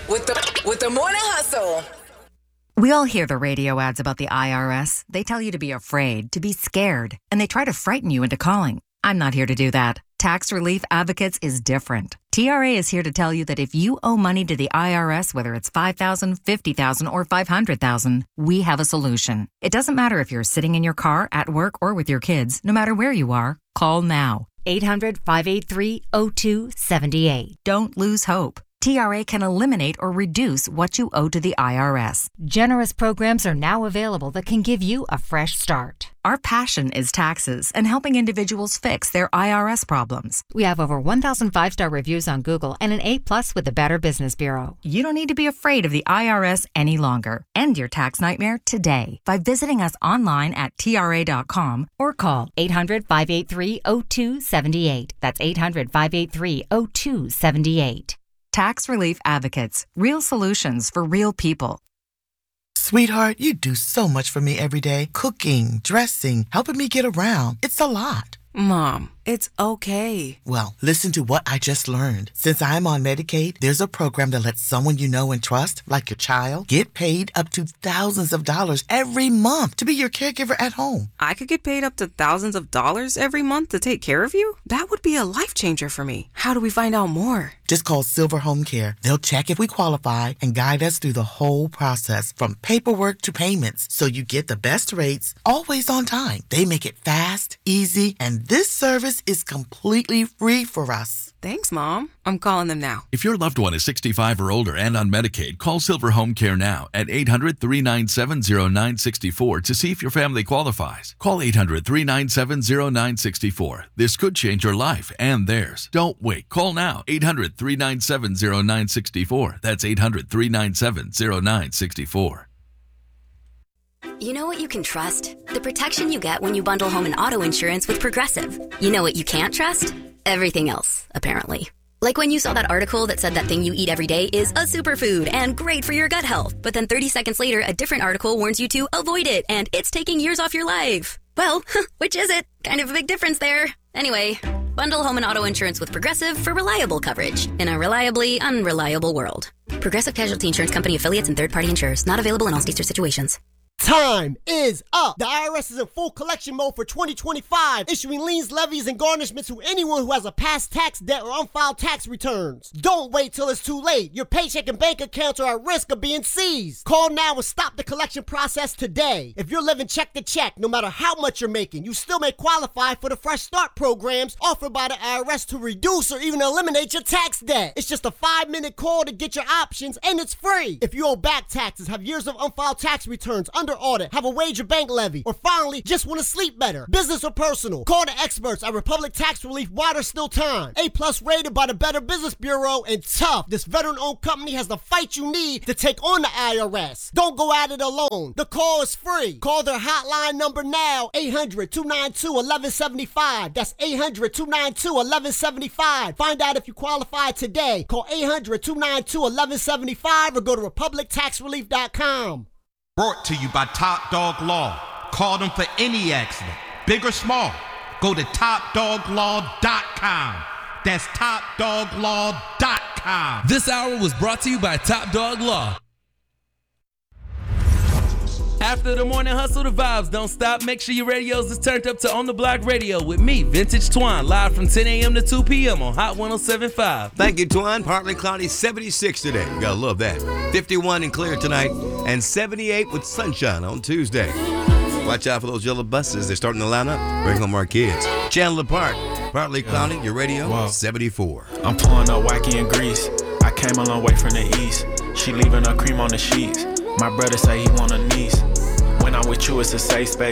with the Morning Hustle. We all hear the radio ads about the IRS. They tell you to be afraid, to be scared, and they try to frighten you into calling. I'm not here to do that. Tax Relief Advocates is different. TRA is here to tell you that if you owe money to the IRS, whether it's $5,000, $50,000, or $500,000, we have a solution. It doesn't matter if you're sitting in your car, at work, or with your kids. No matter where you are, call now. 800-583-0278. Don't lose hope. TRA can eliminate or reduce what you owe to the IRS. Generous programs are now available that can give you a fresh start. Our passion is taxes and helping individuals fix their IRS problems. We have over 1,000 5-star reviews on Google and an A+ with the Better Business Bureau. You don't need to be afraid of the IRS any longer. End your tax nightmare today by visiting us online at TRA.com or call 800-583-0278. That's 800-583-0278. Tax Relief Advocates. Real solutions for real people. Sweetheart, you do so much for me every day. Cooking, dressing, helping me get around. It's a lot. Mom, it's okay. Well, listen to what I just learned. Since I'm on Medicaid, there's a program that lets someone you know and trust, like your child, get paid up to thousands of dollars every month to be your caregiver at home. I could get paid up to thousands of dollars every month to take care of you? That would be a life changer for me. How do we find out more? Just call Silver Home Care. They'll check if we qualify and guide us through the whole process, from paperwork to payments, so you get the best rates, always on time. They make it fast, easy, and this service is completely free for us. Thanks, Mom. I'm calling them now. If your loved one is 65 or older and on Medicaid, call Silver Home Care now at 800-397-0964 to see if your family qualifies. Call 800-397-0964. This could change your life and theirs. Don't wait. Call now. 800-397-0964. That's 800-397-0964. You know what you can trust? The protection you get when you bundle home and auto insurance with Progressive. You know what you can't trust? Everything else, apparently. Like when you saw that article that said that thing you eat every day is a superfood and great for your gut health. But then 30 seconds later, a different article warns you to avoid it and it's taking years off your life. Well, which is it? Kind of a big difference there. Anyway, bundle home and auto insurance with Progressive for reliable coverage in a reliably unreliable world. Progressive Casualty Insurance Company affiliates and third-party insurers. Not available in all states or situations. Time is up. The IRS is in full collection mode for 2025, issuing liens, levies, and garnishments to anyone who has a past tax debt or unfiled tax returns. Don't wait till it's too late. Your paycheck and bank accounts are at risk of being seized. Call now and stop the collection process today. If you're living check to check, no matter how much you're making, you still may qualify for the Fresh Start programs offered by the IRS to reduce or even eliminate your tax debt. It's just a 5-minute call to get your options, and it's free. If you owe back taxes, have years of unfiled tax returns, under audit, have a wage or bank levy, or finally just want to sleep better, business or personal, call the experts at Republic Tax Relief while there's still time. A+ rated by the Better Business Bureau, and tough. This veteran-owned company has the fight you need to take on the IRS. Don't go at it alone. The call is free. Call their hotline number now, 800-292-1175. That's 800-292-1175. Find out if you qualify today. Call 800-292-1175 or go to republictaxrelief.com. Brought to you by Top Dog Law. Call them for any accident, big or small. Go to TopDogLaw.com. That's TopDogLaw.com. This hour was brought to you by Top Dog Law. After the morning hustle, the vibes don't stop. Make sure your radios is turned up to On The Block Radio with me, Vintage Twine, live from 10 a.m. to 2 p.m. on Hot 107.5. Thank you, Twine. Partly cloudy, 76 today. You gotta love that. 51 and clear tonight, and 78 with sunshine on Tuesday. Watch out for those yellow buses. They're starting to line up. Bring home our kids. Chandler Park, partly cloudy, your radio, 74. I'm pouring up wacky and grease. I came a long way from the east. She leaving her cream on the sheets. My brother say he want a niece. When I'm with you, it's a safe space.